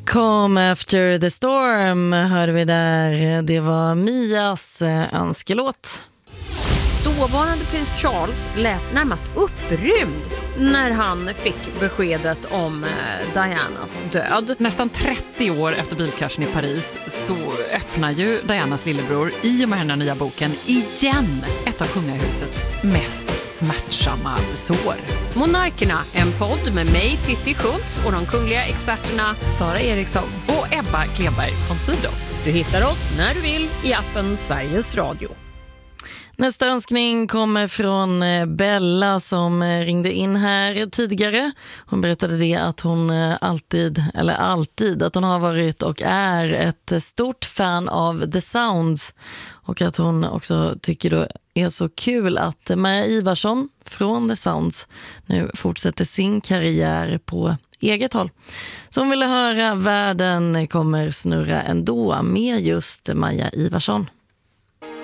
Come After the Storm hörde vi där. Det var Mias önskelåt. Dåvarande prins Charles lät närmast upprymd när han fick beskedet om Dianas död. Nästan 30 år efter bilkraschen i Paris så öppnar ju Dianas lillebror i och med den här nya boken igen ett av kungahusets mest smärtsamma sår. Monarkerna, en podd med mig, Titti Schultz, och de kungliga experterna Sara Eriksson och Ebba Kleberg von Sydow. Du hittar oss när du vill i appen Sveriges Radio. Nästa önskning kommer från Bella som ringde in här tidigare. Hon berättade det att hon alltid att hon har varit och är ett stort fan av The Sounds. Och att hon också tycker det är så kul att Maja Ivarsson från The Sounds nu fortsätter sin karriär på eget håll. Så hon ville höra Världen kommer snurra ändå med just Maja Ivarsson.